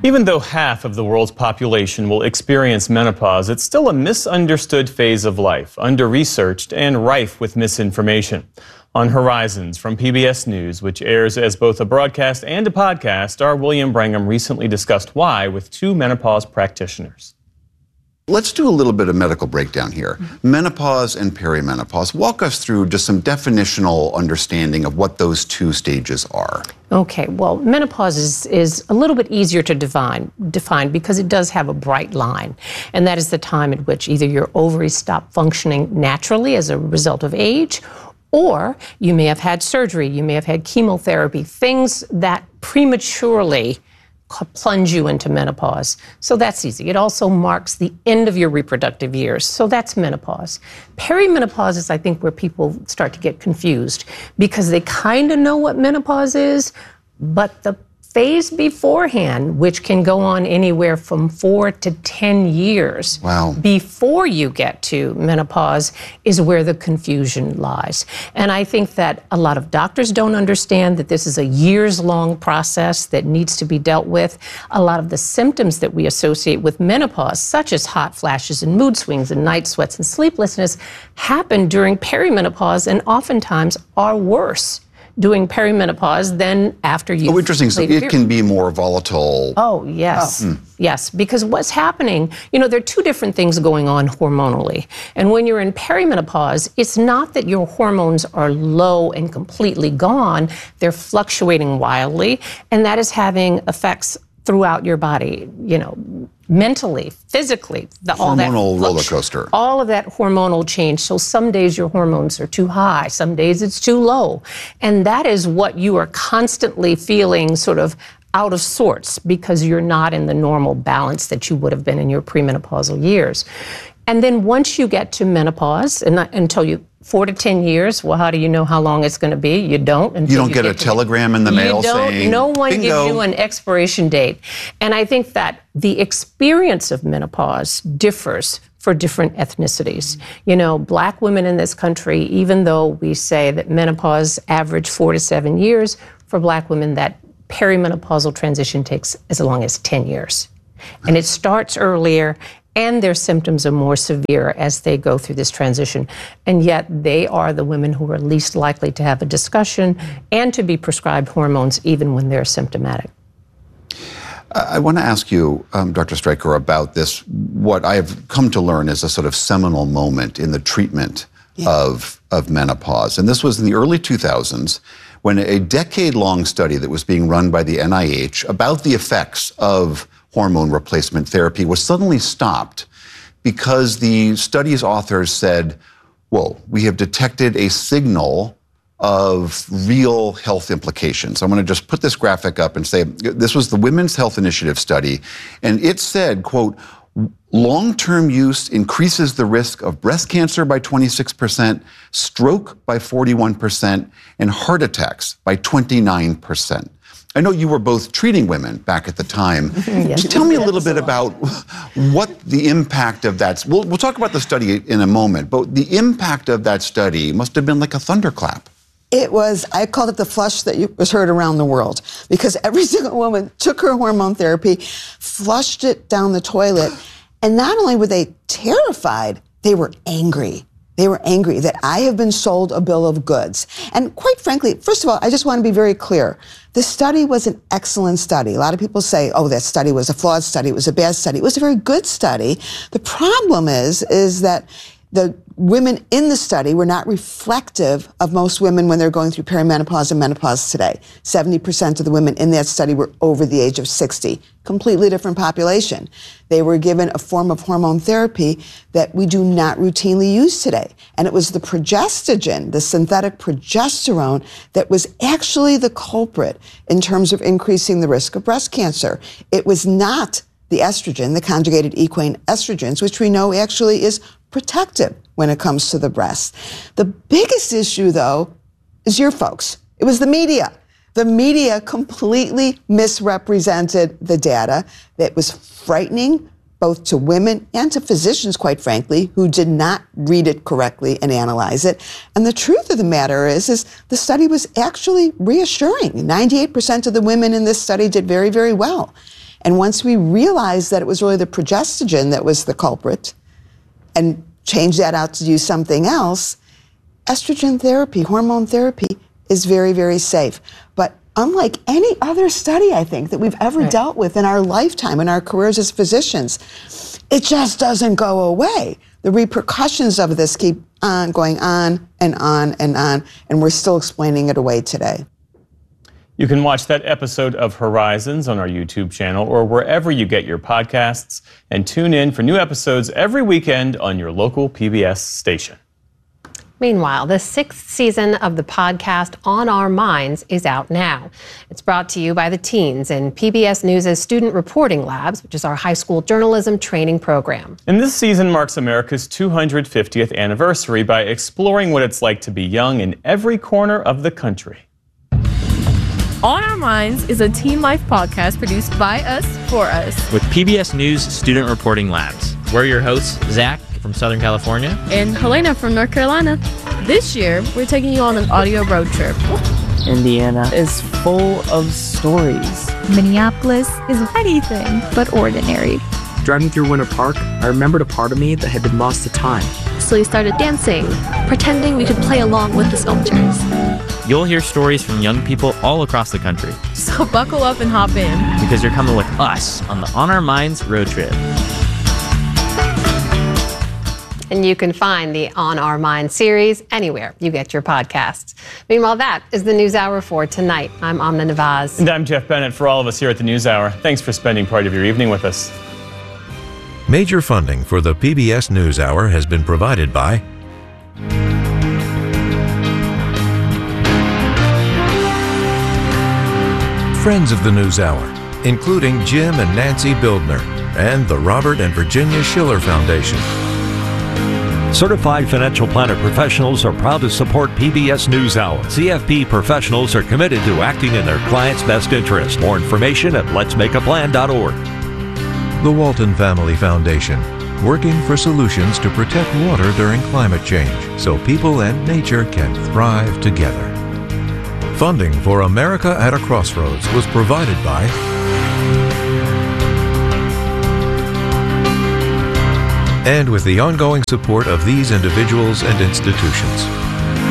Even though half of the world's population will experience menopause, it's still a misunderstood phase of life, under-researched and rife with misinformation. On Horizons from PBS News, which airs as both a broadcast and a podcast, our William Brangham recently discussed why with two menopause practitioners. Let's do a little bit of medical breakdown here. Menopause and perimenopause. Walk us through just some definitional understanding of what those two stages are. Okay, well, menopause is a little bit easier to define because it does have a bright line. And that is the time at which either your ovaries stop functioning naturally as a result of age, or you may have had surgery, you may have had chemotherapy, things that prematurely plunge you into menopause. So that's easy. It also marks the end of your reproductive years. So that's menopause. Perimenopause is, I think, where people start to get confused because they kind of know what menopause is, but the phase beforehand, which can go on anywhere from 4 to 10 years before you get to menopause, is where the confusion lies. And I think that a lot of doctors don't understand that this is a years-long process that needs to be dealt with. A lot of the symptoms that we associate with menopause, such as hot flashes and mood swings and night sweats and sleeplessness, happen during perimenopause and oftentimes are worse during perimenopause than after you. Oh, interesting. So it can be more volatile. Oh, yes. Yes, because what's happening, there are two different things going on hormonally. And when you're in perimenopause, it's not that your hormones are low and completely gone. They're fluctuating wildly, and that is having effects throughout your body, mentally, physically, hormonal roller coaster. All of that hormonal change. So some days your hormones are too high, some days it's too low. And that is what you are constantly feeling sort of out of sorts because you're not in the normal balance that you would have been in your premenopausal years. And then once you get to menopause, and until you 4 to 10 years, well, how do you know how long it's going to be? You don't. You don't get a telegram in the mail saying, no one bingo. gives you an expiration date. And I think that the experience of menopause differs for different ethnicities. Black women in this country, even though we say that menopause average 4 to 7 years, for Black women, that perimenopausal transition takes as long as 10 years. And it starts earlier, and their symptoms are more severe as they go through this transition. And yet they are the women who are least likely to have a discussion and to be prescribed hormones even when they're symptomatic. I want to ask you, Dr. Streicher, about this, what I have come to learn is a sort of seminal moment in the treatment of menopause. And this was in the early 2000s when a decade-long study that was being run by the NIH about the effects of hormone replacement therapy was suddenly stopped because the study's authors said, whoa, we have detected a signal of real health implications. I'm going to just put this graphic up and say, this was the Women's Health Initiative study, and it said, quote, long-term use increases the risk of breast cancer by 26%, stroke by 41%, and heart attacks by 29%. I know you were both treating women back at the time. Yes. Tell me a little bit about what the impact of that, we'll talk about the study in a moment, but the impact of that study must have been like a thunderclap. It was, I called it the flush that was heard around the world, because every single woman took her hormone therapy, flushed it down the toilet, and not only were they terrified, they were angry. They were angry that I have been sold a bill of goods. And quite frankly, first of all, I just want to be very clear. The study was an excellent study. A lot of people say, oh, that study was a flawed study, it was a bad study. It was a very good study. The problem is that the women in the study were not reflective of most women when they're going through perimenopause and menopause today. 70% of the women in that study were over the age of 60. Completely different population. They were given a form of hormone therapy that we do not routinely use today. And it was the progestogen, the synthetic progesterone, that was actually the culprit in terms of increasing the risk of breast cancer. It was not the estrogen, the conjugated equine estrogens, which we know actually is protective when it comes to the breast. The biggest issue, though, is your folks. It was the media. The media completely misrepresented the data. That was frightening both to women and to physicians, quite frankly, who did not read it correctly and analyze it. And the truth of the matter is the study was actually reassuring. 98% of the women in this study did very, very well. And once we realized that it was really the progestogen that was the culprit and changed that out to do something else, estrogen therapy, hormone therapy is very, very safe. But unlike any other study, I think, that we've ever dealt with in our lifetime, in our careers as physicians, it just doesn't go away. The repercussions of this keep on going on and on and on, and we're still explaining it away today. You can watch that episode of Horizons on our YouTube channel or wherever you get your podcasts, and tune in for new episodes every weekend on your local PBS station. Meanwhile, the 6th season of the podcast On Our Minds is out now. It's brought to you by the teens in PBS News' Student Reporting Labs, which is our high school journalism training program. And this season marks America's 250th anniversary by exploring what it's like to be young in every corner of the country. On Our Minds is a teen life podcast produced by us, for us. With PBS News Student Reporting Labs. We're your hosts, Zach from Southern California. And Helena from North Carolina. This year, we're taking you on an audio road trip. Indiana is full of stories. Minneapolis is anything but ordinary. Driving through Winter Park, I remembered a part of me that had been lost to time. So we started dancing, pretending we could play along with the sculptures. You'll hear stories from young people all across the country. So buckle up and hop in. Because you're coming with us on the On Our Minds road trip. And you can find the On Our Minds series anywhere you get your podcasts. Meanwhile, that is the News Hour for tonight. I'm Amna Nawaz. And I'm Jeff Bennett. For all of us here at the News Hour, thanks for spending part of your evening with us. Major funding for the PBS News Hour has been provided by friends of the News Hour, including Jim and Nancy Bildner, and the Robert and Virginia Schiller Foundation. Certified financial planner professionals are proud to support PBS NewsHour. CFP professionals are committed to acting in their clients' best interest. More information at letsmakeaplan.org. The Walton Family Foundation, working for solutions to protect water during climate change so people and nature can thrive together. Funding for America at a Crossroads was provided by and with the ongoing support of these individuals and institutions.